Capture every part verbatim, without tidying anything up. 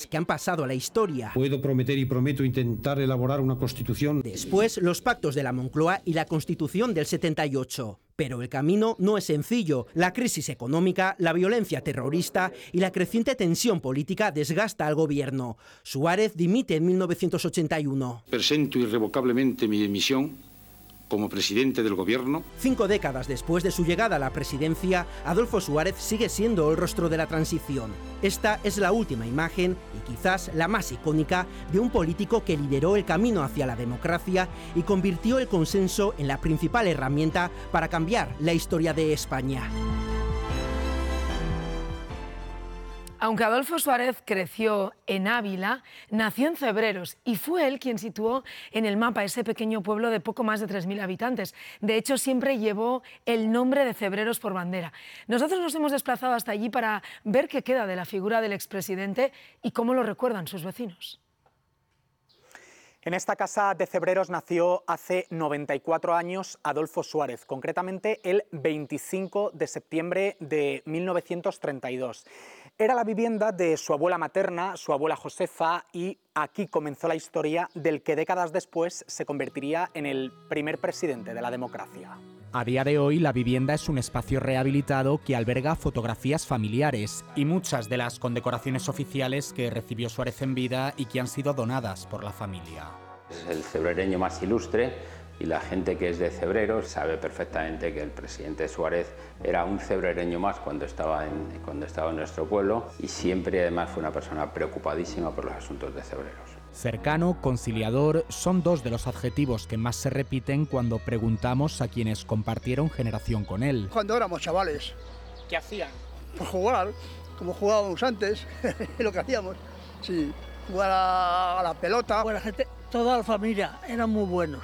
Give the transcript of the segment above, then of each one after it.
que han pasado a la historia. Puedo prometer y prometo intentar elaborar una constitución. Después, los pactos de la Moncloa y la Constitución del setenta y ocho. Pero el camino no es sencillo. La crisis económica, la violencia terrorista y la creciente tensión política desgasta al gobierno. Suárez dimite en mil novecientos ochenta y uno. Presento irrevocablemente mi dimisión como presidente del gobierno. Cinco décadas después de su llegada a la presidencia, Adolfo Suárez sigue siendo el rostro de la transición. Esta es la última imagen, y quizás la más icónica, de un político que lideró el camino hacia la democracia y convirtió el consenso en la principal herramienta para cambiar la historia de España. Aunque Adolfo Suárez creció en Ávila, nació en Cebreros y fue él quien situó en el mapa ese pequeño pueblo de poco más de tres mil habitantes. De hecho, siempre llevó el nombre de Cebreros por bandera. Nosotros nos hemos desplazado hasta allí para ver qué queda de la figura del expresidente y cómo lo recuerdan sus vecinos. En esta casa de Cebreros nació hace noventa y cuatro años Adolfo Suárez, concretamente el veinticinco de septiembre de mil novecientos treinta y dos. Era la vivienda de su abuela materna, su abuela Josefa, y aquí comenzó la historia del que décadas después se convertiría en el primer presidente de la democracia. A día de hoy, la vivienda es un espacio rehabilitado que alberga fotografías familiares y muchas de las condecoraciones oficiales que recibió Suárez en vida y que han sido donadas por la familia. Es el cebrereño más ilustre y la gente que es de Cebreros sabe perfectamente que el presidente Suárez era un cebrereño más cuando estaba en, cuando estaba en nuestro pueblo, y siempre además fue una persona preocupadísima por los asuntos de Cebreros. Cercano, conciliador, son dos de los adjetivos que más se repiten cuando preguntamos a quienes compartieron generación con él. Cuando éramos chavales. ¿Qué hacían? Pues jugar, como jugábamos antes, lo que hacíamos. Sí, jugar a, a la pelota. Buena gente, toda la familia eran muy buenos.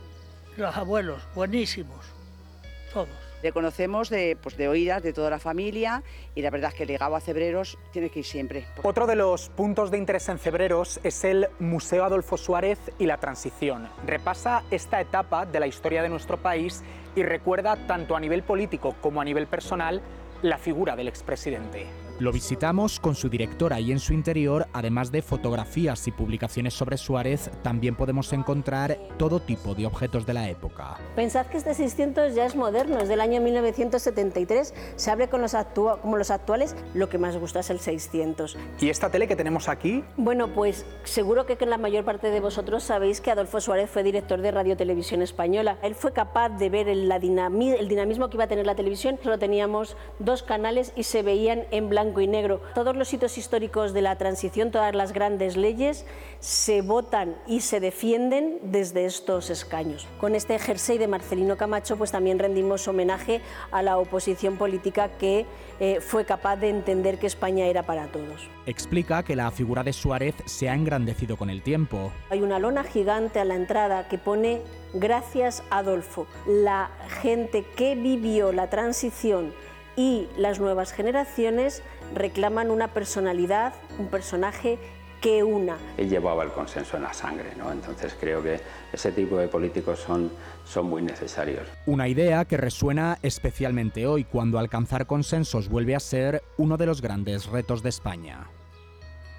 Los abuelos, buenísimos, todos. Le conocemos de, pues de oídas de toda la familia, y la verdad es que ligado a Cebreros tiene que ir siempre. Otro de los puntos de interés en Cebreros es el Museo Adolfo Suárez y la Transición. Repasa esta etapa de la historia de nuestro país y recuerda tanto a nivel político como a nivel personal la figura del expresidente. Lo visitamos con su directora y en su interior, además de fotografías y publicaciones sobre Suárez, también podemos encontrar todo tipo de objetos de la época. Pensad que este seiscientos ya es moderno, es del año mil novecientos setenta y tres, se abre con los actua- como los actuales, lo que más gusta es el seiscientos. ¿Y esta tele que tenemos aquí? Bueno, pues seguro que la mayor parte de vosotros sabéis que Adolfo Suárez fue director de Radio Televisión Española. Él fue capaz de ver el, la dinami- el dinamismo que iba a tener la televisión. Solo teníamos dos canales y se veían en blanco y negro. Todos los hitos históricos de la transición, todas las grandes leyes se votan y se defienden desde estos escaños. Con este jersey de Marcelino Camacho pues también rendimos homenaje a la oposición política que eh, fue capaz de entender que España era para todos. Explica que la figura de Suárez se ha engrandecido con el tiempo. Hay una lona gigante a la entrada que pone "Gracias Adolfo". La gente que vivió la transición y las nuevas generaciones reclaman una personalidad, un personaje que una. Él llevaba el consenso en la sangre, ¿no? Entonces creo que ese tipo de políticos son, son muy necesarios. Una idea que resuena especialmente hoy, cuando alcanzar consensos vuelve a ser uno de los grandes retos de España.